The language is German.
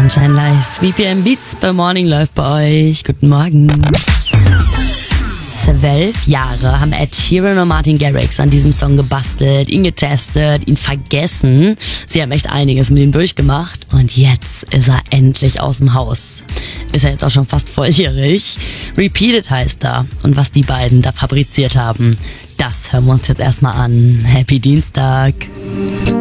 Sunshine Live. BPM Beats bei Morning läuft bei euch. Guten Morgen. 12 Jahre haben Ed Sheeran und Martin Garrix an diesem Song gebastelt, ihn getestet, ihn vergessen. Sie haben echt einiges mit ihm durchgemacht und jetzt ist er endlich aus dem Haus. Ist er jetzt auch schon fast volljährig. Repeated heißt er. Und was die beiden da fabriziert haben, das hören wir uns jetzt erstmal an. Happy Dienstag.